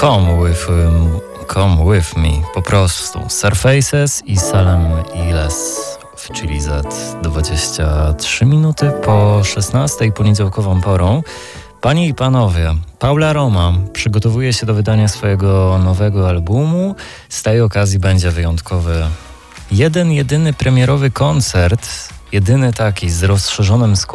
Come with me, po prostu. Surfaces i Salem Iles w Chili Z. 23 minuty po 16 poniedziałkową porą. Panie i panowie, Paula Roma przygotowuje się do wydania swojego nowego albumu. Z tej okazji będzie wyjątkowy jedyny premierowy koncert, jedyny taki z rozszerzonym składem